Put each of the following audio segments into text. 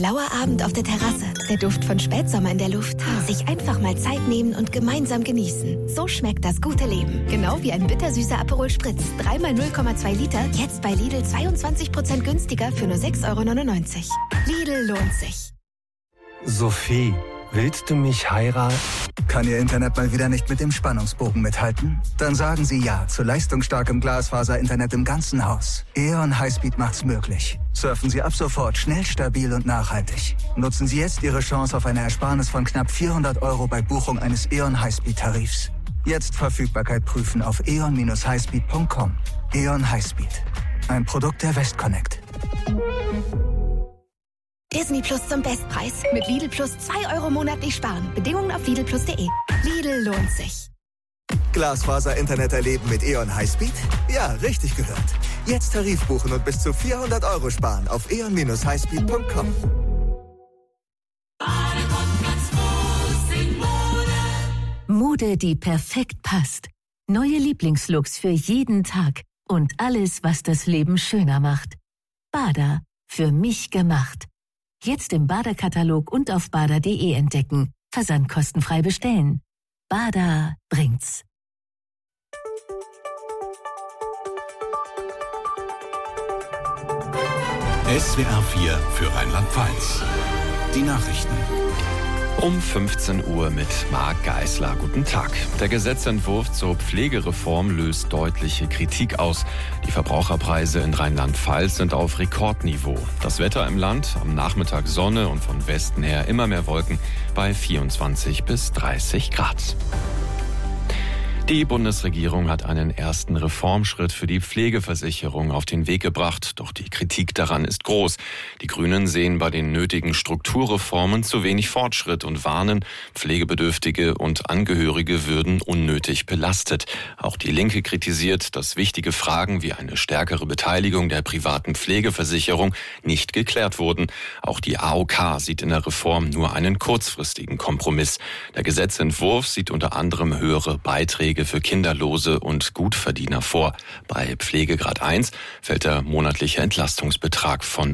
lauer Abend auf der Terrasse, der Duft von Spätsommer in der Luft. Sich einfach mal Zeit nehmen und gemeinsam genießen. So schmeckt das gute Leben. Genau wie ein bittersüßer Aperol Spritz. 3x 0,2 Liter, jetzt bei Lidl 22% günstiger für nur 6,99 €. Lidl lohnt sich. Sophie, willst du mich heiraten? Kann Ihr Internet mal wieder nicht mit dem Spannungsbogen mithalten? Dann sagen Sie ja zu leistungsstarkem Glasfaser-Internet im ganzen Haus. E.ON Highspeed macht's möglich. Surfen Sie ab sofort schnell, stabil und nachhaltig. Nutzen Sie jetzt Ihre Chance auf eine Ersparnis von knapp 400 € bei Buchung eines E.ON Highspeed-Tarifs. Jetzt Verfügbarkeit prüfen auf eon-highspeed.com. E.ON Highspeed. Ein Produkt der Westconnect. Disney Plus zum Bestpreis. Mit Lidl Plus 2 € monatlich sparen. Bedingungen auf lidlplus.de. Lidl lohnt sich. Glasfaser-Internet erleben mit E.ON Highspeed? Ja, richtig gehört. Jetzt Tarif buchen und bis zu 400 € sparen auf eon-highspeed.com. Mode, die perfekt passt. Neue Lieblingslooks für jeden Tag. Und alles, was das Leben schöner macht. Bada. Für mich gemacht. Jetzt im Bada-Katalog und auf bada.de entdecken. Versandkostenfrei bestellen. Bada bringt's. SWR 4 für Rheinland-Pfalz. Die Nachrichten. Um 15 Uhr mit Marc Geisler. Guten Tag. Der Gesetzentwurf zur Pflegereform löst deutliche Kritik aus. Die Verbraucherpreise in Rheinland-Pfalz sind auf Rekordniveau. Das Wetter im Land, am Nachmittag Sonne und von Westen her immer mehr Wolken bei 24 bis 30 Grad. Die Bundesregierung hat einen ersten Reformschritt für die Pflegeversicherung auf den Weg gebracht. Doch die Kritik daran ist groß. Die Grünen sehen bei den nötigen Strukturreformen zu wenig Fortschritt und warnen, Pflegebedürftige und Angehörige würden unnötig belastet. Auch die Linke kritisiert, dass wichtige Fragen wie eine stärkere Beteiligung der privaten Pflegeversicherung nicht geklärt wurden. Auch die AOK sieht in der Reform nur einen kurzfristigen Kompromiss. Der Gesetzentwurf sieht unter anderem höhere Beiträge für Kinderlose und Gutverdiener vor. Bei Pflegegrad 1 fällt der monatliche Entlastungsbetrag von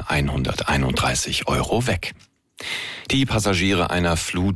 131 € weg. Die Passagiere einer Fly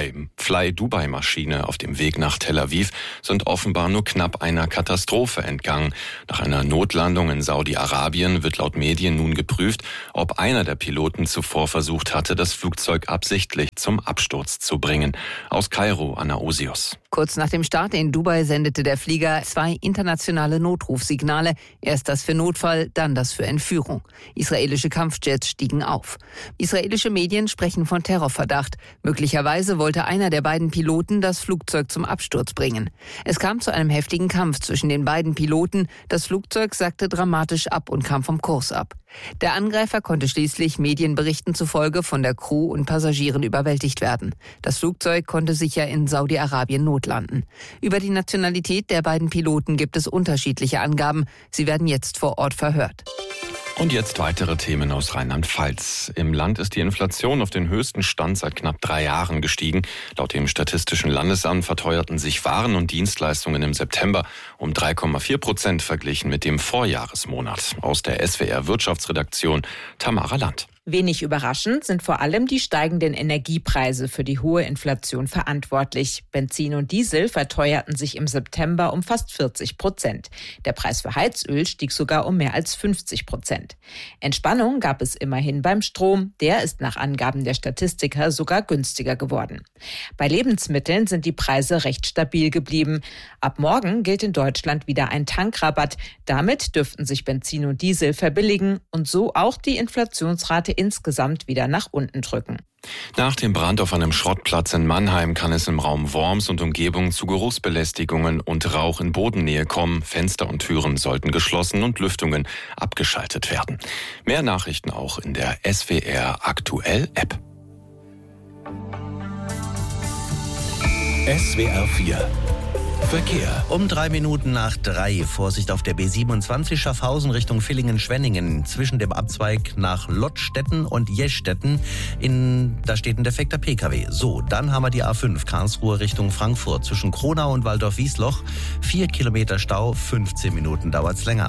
Dubai Maschine auf dem Weg nach Tel Aviv sind offenbar nur knapp einer Katastrophe entgangen. Nach einer Notlandung in Saudi-Arabien wird laut Medien nun geprüft, ob einer der Piloten zuvor versucht hatte, das Flugzeug absichtlich zum Absturz zu bringen. Aus Kairo, Anna Osios. Kurz nach dem Start in Dubai sendete der Flieger 2 internationale Notrufsignale. Erst das für Notfall, dann das für Entführung. Israelische Kampfjets stiegen auf. Israelische Medien sprechen von Terrorverdacht. Möglicherweise wollte einer der beiden Piloten das Flugzeug zum Absturz bringen. Es kam zu einem heftigen Kampf zwischen den beiden Piloten. Das Flugzeug sackte dramatisch ab und kam vom Kurs ab. Der Angreifer konnte schließlich Medienberichten zufolge von der Crew und Passagieren überwältigt werden. Das Flugzeug konnte sicher in Saudi-Arabien notlanden. Über die Nationalität der beiden Piloten gibt es unterschiedliche Angaben. Sie werden jetzt vor Ort verhört. Und jetzt weitere Themen aus Rheinland-Pfalz. Im Land ist die Inflation auf den höchsten Stand seit knapp 3 Jahren gestiegen. Laut dem Statistischen Landesamt verteuerten sich Waren und Dienstleistungen im September um 3,4% verglichen mit dem Vorjahresmonat. Aus der SWR Wirtschaftsredaktion Tamara Land. Wenig überraschend sind vor allem die steigenden Energiepreise für die hohe Inflation verantwortlich. Benzin und Diesel verteuerten sich im September um fast 40%. Der Preis für Heizöl stieg sogar um mehr als 50%. Entspannung gab es immerhin beim Strom. Der ist nach Angaben der Statistiker sogar günstiger geworden. Bei Lebensmitteln sind die Preise recht stabil geblieben. Ab morgen gilt in Deutschland wieder ein Tankrabatt. Damit dürften sich Benzin und Diesel verbilligen und so auch die Inflationsrate insgesamt wieder nach unten drücken. Nach dem Brand auf einem Schrottplatz in Mannheim kann es im Raum Worms und Umgebung zu Geruchsbelästigungen und Rauch in Bodennähe kommen. Fenster und Türen sollten geschlossen und Lüftungen abgeschaltet werden. Mehr Nachrichten auch in der SWR Aktuell App. SWR 4 Verkehr. Um 3 Minuten nach 3. Vorsicht auf der B27 Schaffhausen Richtung Villingen-Schwenningen. Zwischen dem Abzweig nach Lottstetten und Jeschstetten. Da steht ein defekter PKW. So, dann haben wir die A5 Karlsruhe Richtung Frankfurt. Zwischen Kronau und Waldorf-Wiesloch. 4 Kilometer Stau, 15 Minuten dauert's länger.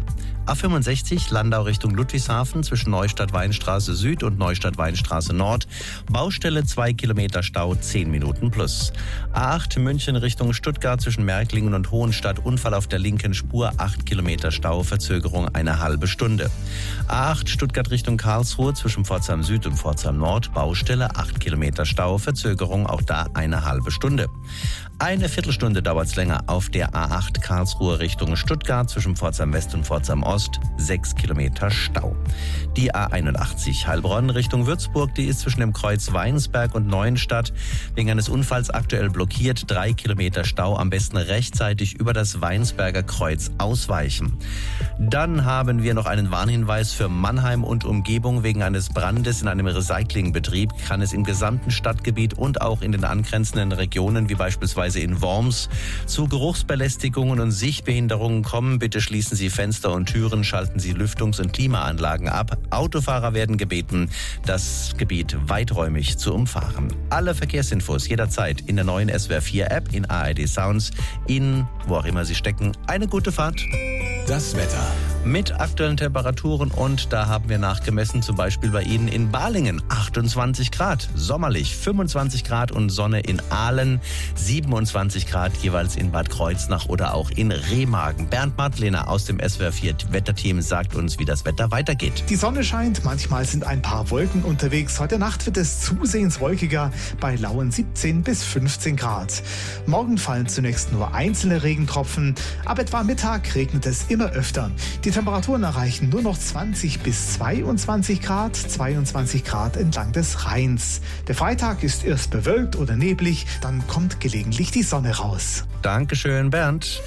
A65 Landau Richtung Ludwigshafen zwischen Neustadt-Weinstraße Süd und Neustadt-Weinstraße Nord. Baustelle 2 Kilometer Stau, 10 Minuten plus. A8 München Richtung Stuttgart zwischen Märklingen und Hohenstadt. Unfall auf der linken Spur, 8 Kilometer Stau, Verzögerung eine halbe Stunde. A8 Stuttgart Richtung Karlsruhe zwischen Pforzheim Süd und Pforzheim Nord. Baustelle, 8 Kilometer Stau, Verzögerung auch da eine halbe Stunde. Eine Viertelstunde dauert es länger auf der A8 Karlsruhe Richtung Stuttgart zwischen Pforzheim West und Pforzheim Ost, 6 Kilometer Stau. Die A81 Heilbronn Richtung Würzburg, die ist zwischen dem Kreuz Weinsberg und Neuenstadt wegen eines Unfalls aktuell blockiert, 3 Kilometer Stau, am besten rechtzeitig über das Weinsberger Kreuz ausweichen. Dann haben wir noch einen Warnhinweis für Mannheim und Umgebung. Wegen eines Brandes in einem Recyclingbetrieb kann es im gesamten Stadtgebiet und auch in den angrenzenden Regionen wie beispielsweise in Worms zu Geruchsbelästigungen und Sichtbehinderungen kommen. Bitte schließen Sie Fenster und Türen, schalten Sie Lüftungs- und Klimaanlagen ab. Autofahrer werden gebeten, das Gebiet weiträumig zu umfahren. Alle Verkehrsinfos jederzeit in der neuen SWR 4 App, in ARD Sounds, Ihnen, wo auch immer Sie stecken, eine gute Fahrt. Das Wetter. Mit aktuellen Temperaturen und da haben wir nachgemessen, zum Beispiel bei Ihnen in Balingen 28 Grad, sommerlich 25 Grad und Sonne in Aalen, 27 Grad jeweils in Bad Kreuznach oder auch in Remagen. Bernd Madlener aus dem SWR 4 Wetterteam sagt uns, wie das Wetter weitergeht. Die Sonne scheint, manchmal sind ein paar Wolken unterwegs. Heute Nacht wird es zusehends wolkiger bei lauen 17 bis 15 Grad. Morgen fallen zunächst nur einzelne Regentropfen, ab etwa Mittag regnet es immer öfter. Die Temperaturen erreichen nur noch 20 bis 22 Grad, 22 Grad entlang des Rheins. Der Freitag ist erst bewölkt oder neblig, dann kommt gelegentlich die Sonne raus. Dankeschön, Bernd.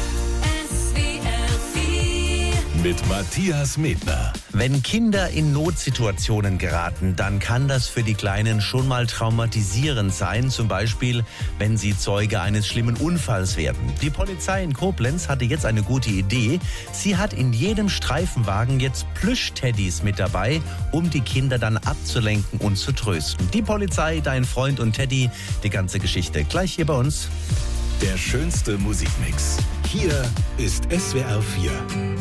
Mit Matthias Medner. Wenn Kinder in Notsituationen geraten, dann kann das für die Kleinen schon mal traumatisierend sein. Zum Beispiel, wenn sie Zeuge eines schlimmen Unfalls werden. Die Polizei in Koblenz hatte jetzt eine gute Idee. Sie hat in jedem Streifenwagen jetzt Plüschteddys mit dabei, um die Kinder dann abzulenken und zu trösten. Die Polizei, dein Freund und Teddy, die ganze Geschichte gleich hier bei uns. Der schönste Musikmix. Hier ist SWR 4.